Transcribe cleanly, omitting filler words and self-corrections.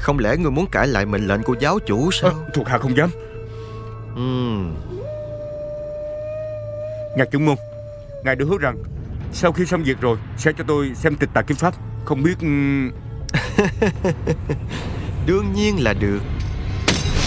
Không lẽ ngươi muốn cãi lại mệnh lệnh của giáo chủ sao? Thuộc hạ không dám. Ngài trưởng môn, ngài đã hứa rằng sau khi xong việc rồi sẽ cho tôi xem tịch tà kiếm pháp. Không biết... Đương nhiên là được.